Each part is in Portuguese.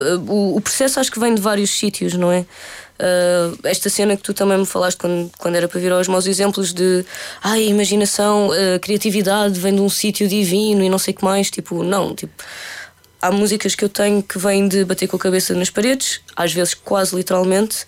O processo acho que vem de vários sítios, não é? Esta cena que tu também me falaste quando era para vir aos meus exemplos de a imaginação, a criatividade vem de um sítio divino e não sei o que mais. Tipo, não, tipo, há músicas que eu tenho que vêm de bater com a cabeça nas paredes, às vezes quase literalmente,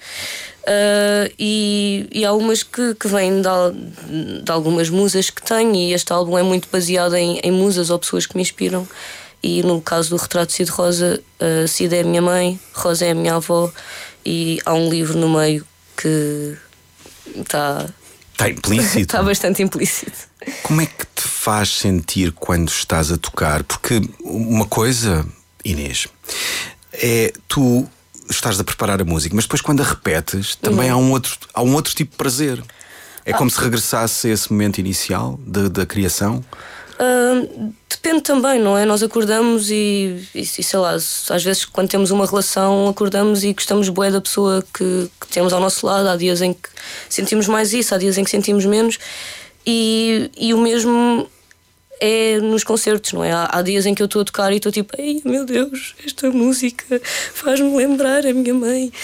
e há umas que vêm de algumas musas que tenho, e este álbum é muito baseado em musas ou pessoas que me inspiram. E no caso do Retrato de Cid Rosa, Cid é a minha mãe, Rosa é a minha avó, e há um livro no meio que está implícito. Está bastante implícito. Como é que te faz sentir quando estás a tocar? Porque uma coisa, Inês, é tu estás a preparar a música, mas depois quando a repetes também há um outro tipo de prazer. É como se regressasse a esse momento inicial da criação. Depende também, não é? Nós acordamos e sei lá, às vezes quando temos uma relação acordamos e gostamos bué da pessoa que temos ao nosso lado. Há dias em que sentimos mais isso, há dias em que sentimos menos, e o mesmo é nos concertos, não é? Há dias em que eu estou a tocar e estou tipo, ai meu Deus, esta música faz-me lembrar a minha mãe.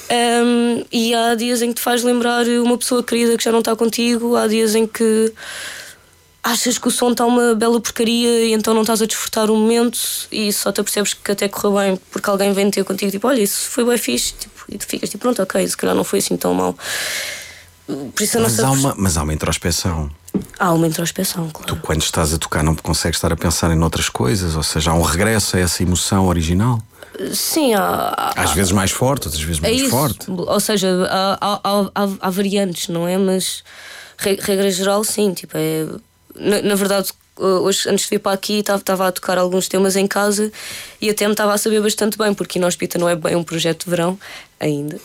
E há dias em que te faz lembrar uma pessoa querida que já não está contigo. Há dias em que achas que o som está uma bela porcaria e então não estás a desfrutar o momento e só te apercebes que até correu bem porque alguém vem ter contigo, tipo, olha, isso foi bem fixe, tipo, e tu ficas tipo, pronto, ok, se calhar não foi assim tão mal. Por isso mas há uma introspeção. Há uma introspeção, claro. Tu, quando estás a tocar, não consegues estar a pensar em outras coisas, ou seja, há um regresso a essa emoção original. Sim, às vezes mais forte, outras vezes menos forte. Ou seja, há variantes, não é? Mas regra geral, sim, tipo, é. Na verdade, hoje, antes de vir para aqui, estava a tocar alguns temas em casa e até me estava a saber bastante bem, porque Inóspita não é bem um projeto de verão ainda.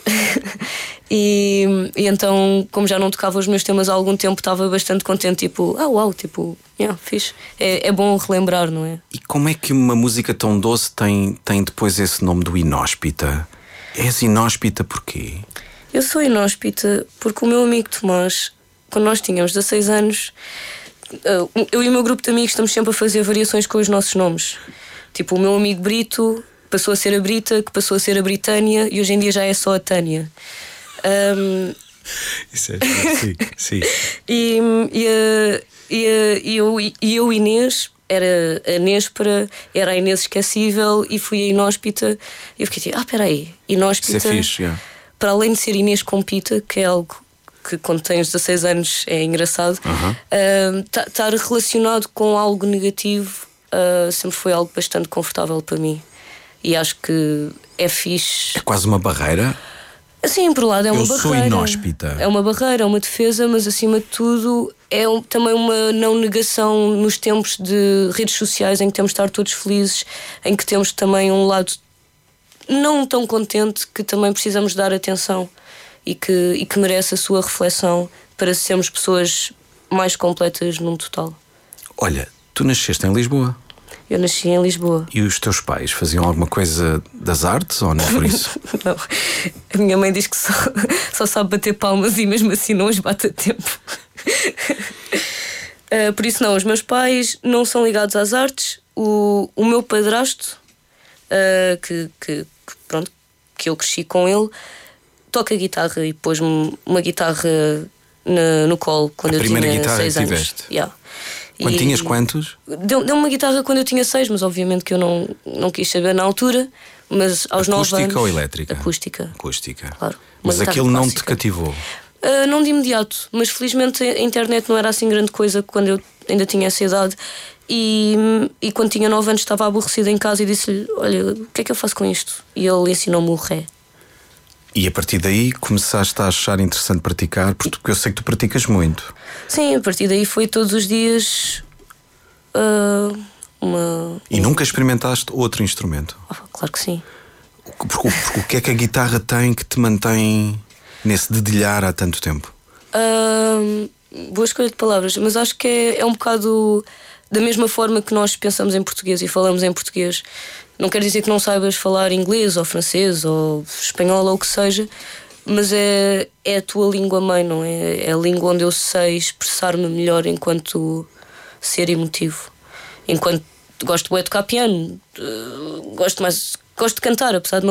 e então, como já não tocava os meus temas há algum tempo, estava bastante contente, tipo, uau, tipo, fixe. É bom relembrar, não é? E como é que uma música tão doce tem depois esse nome do Inóspita? És inóspita porquê? Eu sou inóspita porque o meu amigo Tomás, quando nós tínhamos 16 anos, eu e o meu grupo de amigos estamos sempre a fazer variações com os nossos nomes. Tipo, o meu amigo Brito passou a ser a Brita, que passou a ser a Britânia, e hoje em dia já é só a Tânia. Isso é sim. E eu, Inês, era a Néspera, era a Inês Esquecível, e fui a Inóspita. E eu fiquei tipo, espera aí, Inóspita. Isso é fixe, para além de ser Inês com Pita, que é algo que quando tens 16 anos é engraçado, estar relacionado com algo negativo sempre foi algo bastante confortável para mim. E acho que é fixe. É quase uma barreira? Assim, por um lado é uma barreira. Eu sou inóspita. É uma barreira, é uma defesa, mas acima de tudo é também uma não negação nos tempos de redes sociais em que temos de estar todos felizes, em que temos também um lado não tão contente, que também precisamos dar atenção e que merece a sua reflexão para sermos pessoas mais completas num total. Olha, tu nasceste em Lisboa. Eu nasci em Lisboa. E os teus pais faziam alguma coisa das artes ou não por isso? Não. A minha mãe diz que só sabe bater palmas e mesmo assim não as bate a tempo. Por isso não, os meus pais não são ligados às artes. O meu padrasto, que eu cresci com ele, toca guitarra e pôs-me uma guitarra no colo quando eu tinha 6 anos. Tiveste? Quando tinhas quantos? Deu-me uma guitarra quando eu tinha 6, mas obviamente que eu não quis saber na altura. Mas aos 9 anos. Acústica ou elétrica? Acústica. Claro. Mas aquilo não te cativou? Não de imediato, mas felizmente a internet não era assim grande coisa quando eu ainda tinha essa idade. E quando tinha 9 anos estava aborrecida em casa e disse-lhe: olha, o que é que eu faço com isto? E ele ensinou-me o ré. E a partir daí começaste a achar interessante praticar, porque eu sei que tu praticas muito. Sim, a partir daí foi todos os dias E nunca experimentaste outro instrumento? Claro que sim. Porque o que é que a guitarra tem que te mantém nesse dedilhar há tanto tempo? Boa escolha de palavras, mas acho que é um bocado da mesma forma que nós pensamos em português e falamos em português. Não quer dizer que não saibas falar inglês ou francês ou espanhol ou o que seja, mas é a tua língua-mãe, não é? É a língua onde eu sei expressar-me melhor enquanto ser emotivo, enquanto gosto de tocar piano, gosto de cantar, apesar de